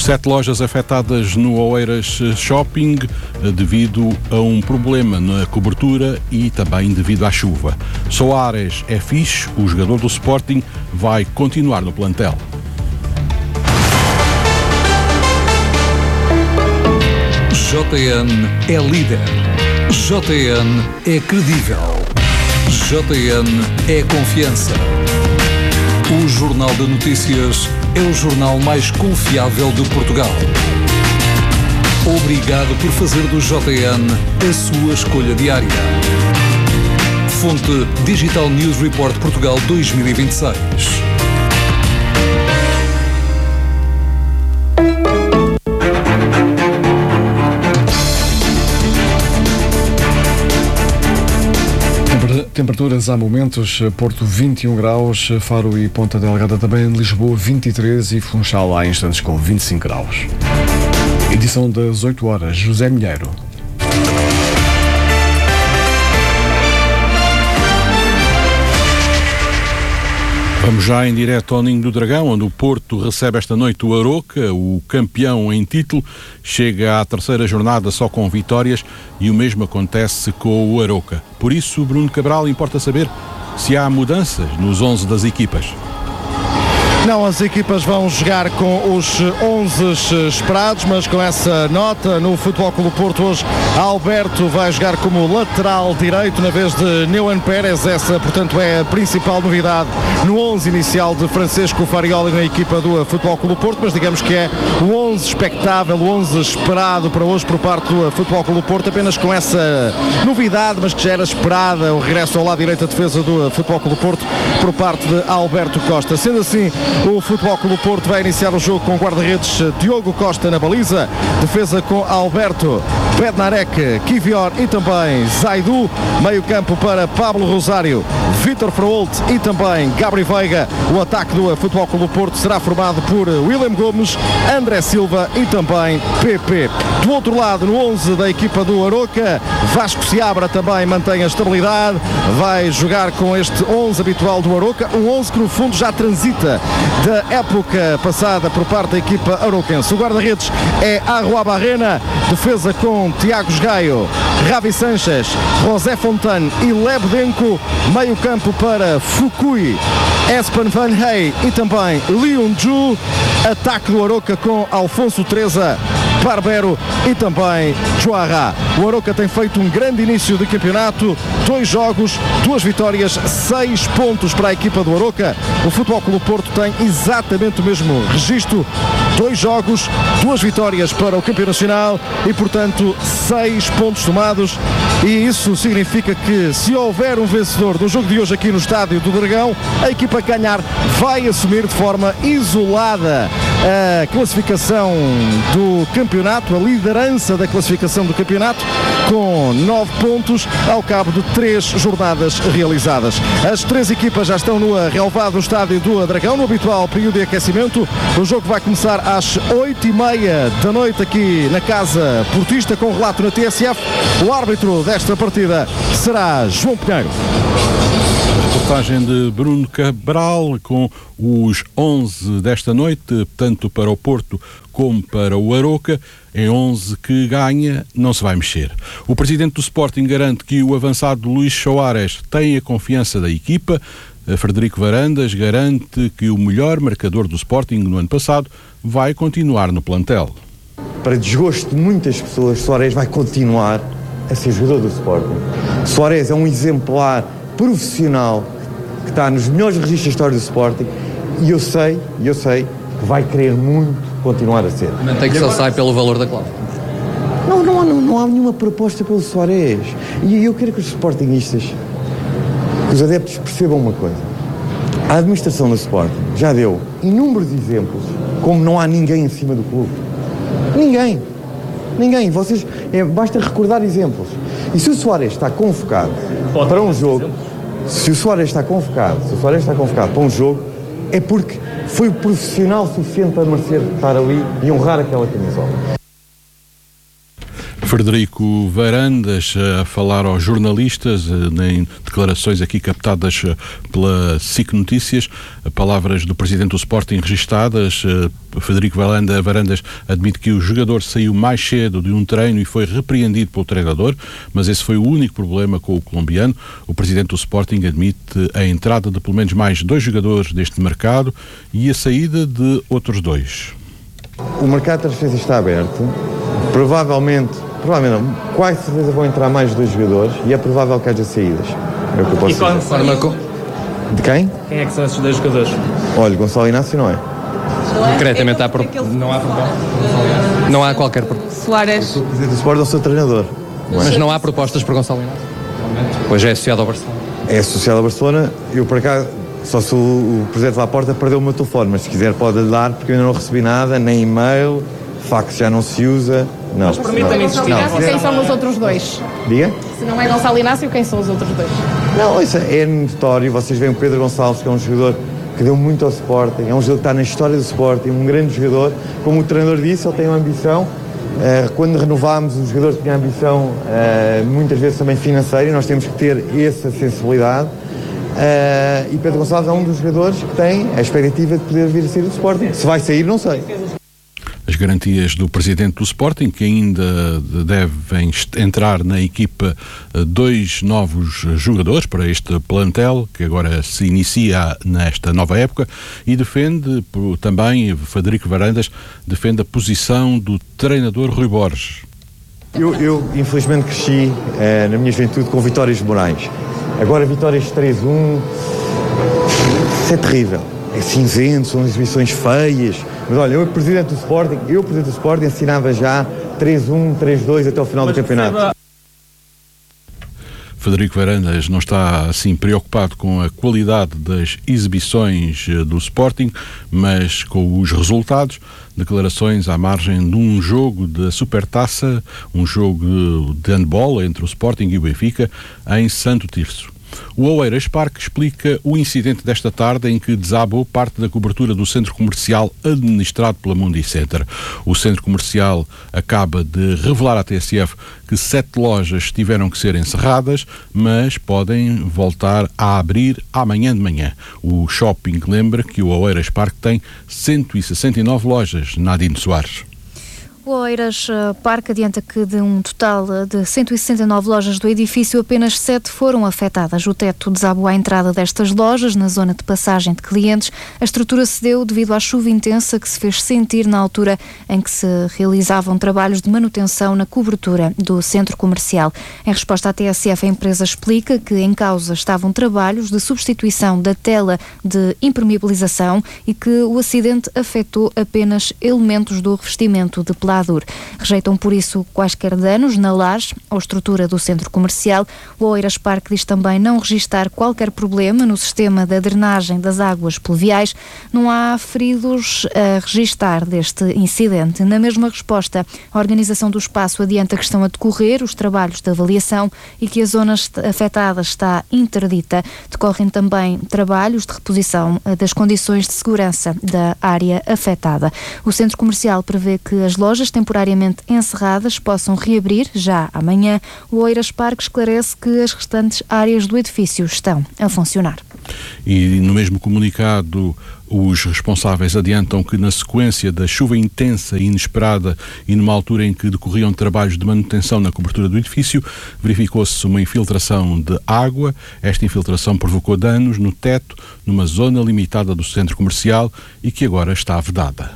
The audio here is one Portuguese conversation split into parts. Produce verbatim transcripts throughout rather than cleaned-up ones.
Sete lojas afetadas no Oeiras Shopping devido a um problema na cobertura e também devido à chuva. Soares é fixe, o jogador do Sporting vai continuar no plantel. J N é líder. J N é credível. J N é confiança. O Jornal de Notícias é o jornal mais confiável de Portugal. Obrigado por fazer do J N a sua escolha diária. Fonte Digital News Report Portugal dois mil e vinte e seis. Temperaturas há momentos, Porto vinte e um graus, Faro e Ponta Delgada também, Lisboa vinte e três e Funchal há instantes com vinte e cinco graus. Edição das oito horas, José Milheiro. Vamos já em direto ao Ninho do Dragão, onde o Porto recebe esta noite o Aroca, o campeão em título, chega à terceira jornada só com vitórias e o mesmo acontece com o Aroca. Por isso, Bruno Cabral, importa saber se há mudanças nos onze das equipas. Não, as equipas vão jogar com os onze esperados, mas com essa nota, no Futebol Clube Porto hoje, Alberto vai jogar como lateral direito na vez de Neuan Pérez. Essa, portanto, é a principal novidade no onze inicial de Francisco Farioli na equipa do Futebol Clube Porto, mas digamos que é o onze expectável, o onze esperado para hoje por parte do Futebol Clube Porto, apenas com essa novidade, mas que já era esperada, o regresso ao lado direito da defesa do Futebol Clube Porto por parte de Alberto Costa. Sendo assim, o Futebol Clube Porto vai iniciar o jogo com guarda-redes Diogo Costa na baliza, defesa com Alberto, Bednarek, Kivior e também Zaidu, meio campo para Pablo Rosário, Vítor Fraolt e também Gabri Veiga. O ataque do Futebol Clube Porto será formado por William Gomes, André Silva e também Pepe. Do outro lado, no onze da equipa do Aroca, Vasco Seabra também mantém a estabilidade, vai jogar com este onze habitual do Aroca, um onze que no fundo já transita da época passada por parte da equipa aroquense. O guarda-redes é Arroa Barrena, defesa com Tiago Gaio, Ravi Sanchez, José Fontane e Lebdenko, meio campo para Fukui, Espen Van Hey e também Leon Ju, ataque do Aroca com Alfonso Teresa, Barbero e também Joarra. O Aroca tem feito um grande início de campeonato, dois jogos, duas vitórias, seis pontos para a equipa do Aroca. O Futebol Clube Porto tem exatamente o mesmo registro, dois jogos, duas vitórias para o campeão nacional e, portanto, seis pontos tomados, e isso significa que se houver um vencedor do jogo de hoje aqui no Estádio do Dragão, a equipa que ganhar vai assumir de forma isolada a classificação do campeonato, a liderança da classificação do campeonato, com nove pontos ao cabo de três jornadas realizadas. As três equipas já estão no relevado do Estádio do Dragão, no habitual período de aquecimento. O jogo vai começar às oito e meia da noite aqui na Casa Portista, com relato na T S F. O árbitro desta partida será João Pinheiro. Reportagem de Bruno Cabral com os onze desta noite, tanto para o Porto como para o Aroca. Em onze que ganha, não se vai mexer. O presidente do Sporting garante que o avançado Luís Soares tem a confiança da equipa. Frederico Varandas garante que o melhor marcador do Sporting no ano passado vai continuar no plantel. Para desgosto de muitas pessoas, Soares vai continuar a ser jogador do Sporting. Soares é um exemplar profissional que está nos melhores registros da história do Sporting, e eu sei, eu sei que vai querer muito continuar a ser. Mantém que só sai pelo valor da cláusula. Não, não, não, não há nenhuma proposta pelo Soares. E eu quero que os sportinguistas, que os adeptos percebam uma coisa. A administração do Sporting já deu inúmeros exemplos como não há ninguém acima do clube. Ninguém. Ninguém. Vocês, é, basta recordar exemplos. E se o Soares está convocado para um jogo, se o Soares está convocado, se o Soares está convocado para um jogo, é porque foi profissional suficiente para merecer estar ali e honrar aquela camisola. Frederico Varandas a falar aos jornalistas, em declarações aqui captadas pela S I C Notícias, palavras do presidente do Sporting registadas. Frederico Varandas admite que o jogador saiu mais cedo de um treino e foi repreendido pelo treinador, mas esse foi o único problema com o colombiano. O presidente do Sporting admite a entrada de pelo menos mais dois jogadores deste mercado e a saída de outros dois. O mercado de transferências está aberto, provavelmente, provavelmente não, quase certeza vão entrar mais dois jogadores e é provável que haja saídas. É o que eu posso e qual forma com... De quem? Quem é que são esses dois jogadores? Olha, Gonçalo Inácio não é. Concretamente há pro... não há proposta. Não há qualquer proposta. Soares. O presidente do Sport é o seu treinador. Não é? Mas não há propostas para Gonçalo Inácio? Pois é associado ao Barcelona. É associado ao Barcelona. Eu, por acaso, só se o, o presidente lá à porta perdeu o meu telefone, mas se quiser pode lhe dar, porque eu ainda não recebi nada, nem e-mail, fax já não se usa. Não. Mas permita-me insistir. Quem são os outros dois? Diga? Se não é Gonçalo Inácio, quem são os outros dois? Não, isso é notório. Vocês veem o Pedro Gonçalves, que é um jogador que deu muito ao Sporting, é um jogador que está na história do Sporting, um grande jogador. Como o treinador disse, ele tem uma ambição. Uh, quando renovámos, o jogador tinha ambição, uh, muitas vezes também financeira, e nós temos que ter essa sensibilidade. Uh, e Pedro Gonçalves é um dos jogadores que tem a expectativa de poder vir a sair do Sporting. Se vai sair, não sei. As garantias do presidente do Sporting, que ainda devem entrar na equipa dois novos jogadores para este plantel, que agora se inicia nesta nova época, e defende também, Frederico Varandas, defende a posição do treinador Rui Borges. Eu, eu infelizmente, cresci eh, na minha juventude com vitórias de Moraes. Agora vitórias três a um, isso é terrível. É cinzento, são exibições feias. Mas olha, eu, presidente do Sporting, eu, presidente do Sporting, assinava já três a um, três a dois até o final do campeonato. Frederico Varandas não está assim preocupado com a qualidade das exibições do Sporting, mas com os resultados. Declarações à margem de um jogo da Supertaça, um jogo de handball entre o Sporting e o Benfica, em Santo Tirso. O Oeiras Parque explica o incidente desta tarde em que desabou parte da cobertura do centro comercial administrado pela Mundi Center. O centro comercial acaba de revelar à T S F que sete lojas tiveram que ser encerradas, mas podem voltar a abrir amanhã de manhã. O shopping lembra que o Oeiras Parque tem cento e sessenta e nove lojas. Nadine Soares. O Oeiras Parque adianta que de um total de cento e sessenta e nove lojas do edifício, apenas sete foram afetadas. O teto desabou à entrada destas lojas, na zona de passagem de clientes. A estrutura cedeu devido à chuva intensa que se fez sentir na altura em que se realizavam trabalhos de manutenção na cobertura do centro comercial. Em resposta à T S F, a empresa explica que em causa estavam trabalhos de substituição da tela de impermeabilização e que o acidente afetou apenas elementos do revestimento de plástico. Rejeitam, por isso, quaisquer danos na laje ou estrutura do centro comercial. O Oeiras Parque diz também não registar qualquer problema no sistema da drenagem das águas pluviais. Não há feridos a registar deste incidente. Na mesma resposta, a organização do espaço adianta que estão a decorrer os trabalhos de avaliação e que a zona afetada está interdita. Decorrem também trabalhos de reposição das condições de segurança da área afetada. O centro comercial prevê que as lojas temporariamente encerradas possam reabrir já amanhã. O Oeiras Parque esclarece que as restantes áreas do edifício estão a funcionar. E no mesmo comunicado, os responsáveis adiantam que na sequência da chuva intensa e inesperada e numa altura em que decorriam trabalhos de manutenção na cobertura do edifício, verificou-se uma infiltração de água. Esta infiltração provocou danos no teto, numa zona limitada do centro comercial e que agora está vedada.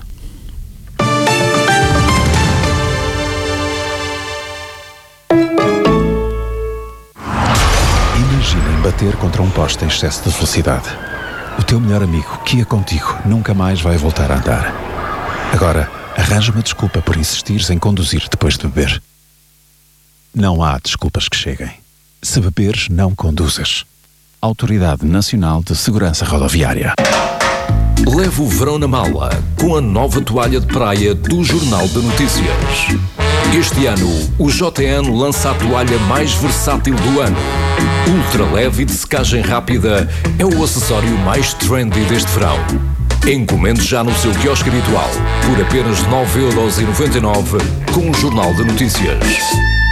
Imaginem bater contra um poste em excesso de velocidade. O teu melhor amigo, que ia contigo, nunca mais vai voltar a andar. Agora, arranja uma desculpa por insistires em conduzir depois de beber. Não há desculpas que cheguem. Se beberes, não conduzas. Autoridade Nacional de Segurança Rodoviária. Leve o verão na mala com a nova toalha de praia do Jornal de Notícias. Este ano, o J N lança a toalha mais versátil do ano. Ultra leve e de secagem rápida é o acessório mais trendy deste verão. Encomende já no seu quiosque habitual por apenas nove euros e noventa e nove com o Jornal de Notícias.